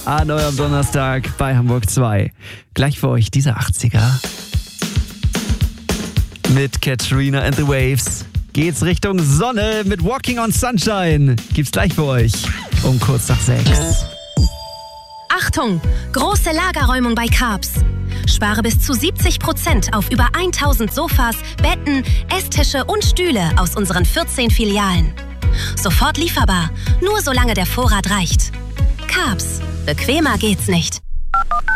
an eurem Donnerstag bei Hamburg 2. Gleich für euch diese 80er. Mit Katrina and the Waves geht's Richtung Sonne mit Walking on Sunshine. Gibt's gleich für euch um kurz nach 6. Achtung! Große Lagerräumung bei Carbs. Spare bis zu 70% auf über 1000 Sofas, Betten, Esstische und Stühle aus unseren 14 Filialen. Sofort lieferbar, nur solange der Vorrat reicht. Carbs. Bequemer geht's nicht.